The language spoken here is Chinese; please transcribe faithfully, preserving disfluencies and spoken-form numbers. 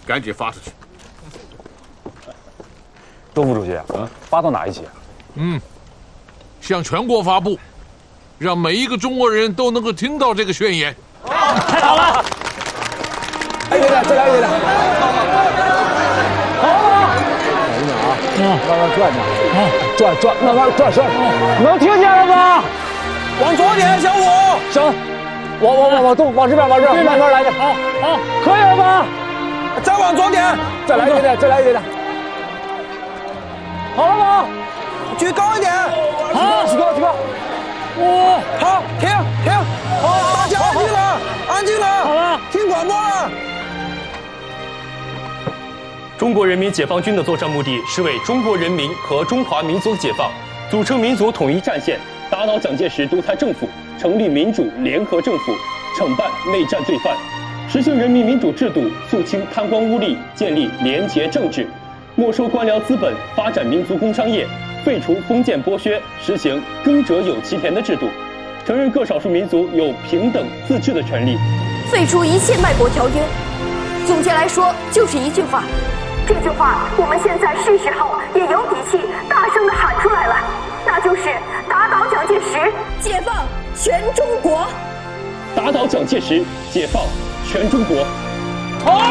赶紧发出去。 周副主席，嗯，发到哪一级啊？ 嗯，向全国发布，让每一个中国人都能够听到这个宣言。 太好了！来一点点，再来一点点。好了，等一下啊，嗯，慢慢转转，啊，转转，慢慢转转，能听见了吗？ 往左点，小五。 行，往往往往东，往这边，往这边，慢慢来点。好，好，可以了吧？ 再往左点， 再来一点点，再来一点点。好了吗？ 举高一点。 好，举高，举高。 哇，好，停停。好，大家安静了，安静了。 好了， 听广播了。 中国人民解放军的作战目的是为中国人民和中华民族解放组成民族统一战线，打倒蒋介石独裁政府，成立民主联合政府，惩办内战罪犯，实行人民民主制度，肃清贪官污吏，建立廉洁政治，没收官僚资本，发展民族工商业，废除封建剥削，实行耕者有其田的制度，承认各少数民族有平等自治的权利， 废除一切卖国条约。总结来说，就是一句话。这句话我们现在是时候也有底气大声地喊出来了，那就是打倒蒋介石，解放全中国。 打倒蒋介石，解放全中国。 好。